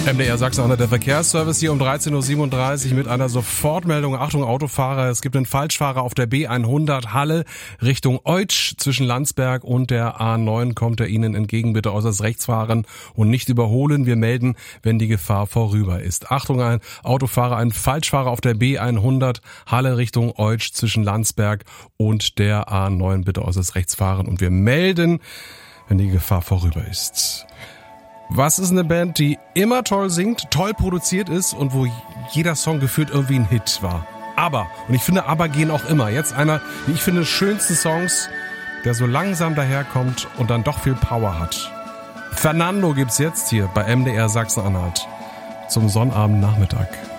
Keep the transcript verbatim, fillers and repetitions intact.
M D R Sachsen-Anhalt, der Verkehrsservice hier um dreizehn Uhr siebenunddreißig mit einer Sofortmeldung. Achtung Autofahrer, es gibt einen Falschfahrer auf der B hundert Halle Richtung Eutsch. Zwischen Landsberg und der A neun kommt er Ihnen entgegen. Bitte äußerst rechts fahren und nicht überholen. Wir melden, wenn die Gefahr vorüber ist. Achtung, ein Autofahrer, ein Falschfahrer auf der B hundert Halle Richtung Eutsch zwischen Landsberg und der A neun. Bitte äußerst rechts fahren und wir melden, wenn die Gefahr vorüber ist. Was ist eine Band, die immer toll singt, toll produziert ist und wo jeder Song gefühlt irgendwie ein Hit war? ABBA. Und ich finde, ABBA gehen auch immer. Jetzt einer, wie ich finde, schönsten Songs, der so langsam daherkommt und dann doch viel Power hat. Fernando gibt's jetzt hier bei M D R Sachsen-Anhalt zum Sonnabendnachmittag.